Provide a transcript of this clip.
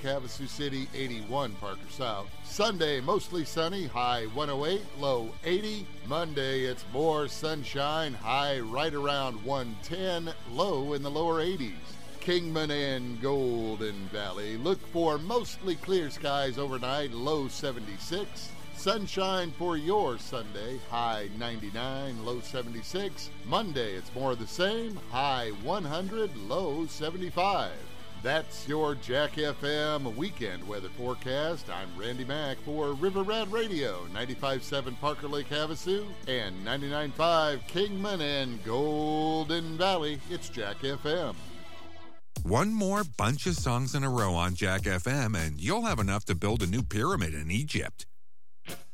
Havasu City, 81 Parker South. Sunday, mostly sunny, high 108, low 80. Monday, it's more sunshine, high right around 110, low in the lower 80s. Kingman and Golden Valley, look for mostly clear skies overnight, low 76. Sunshine for your Sunday, high 99, low 76. Monday, it's more of the same, high 100, low 75. That's your Jack FM weekend weather forecast. I'm Randy Mack for River Rat Radio, 95.7 Parker Lake Havasu and 99.5 Kingman and Golden Valley. It's Jack FM. One more bunch of songs in a row on Jack FM, and you'll have enough to build a new pyramid in Egypt.